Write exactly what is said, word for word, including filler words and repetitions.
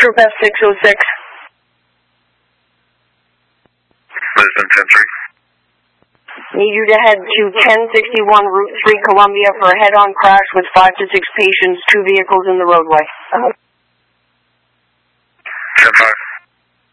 Troop F six oh six. Lisbon ten three. Need you to head to ten sixty-one Route three Columbia for a head-on crash with five to six patients, two vehicles in the roadway. Uh-huh.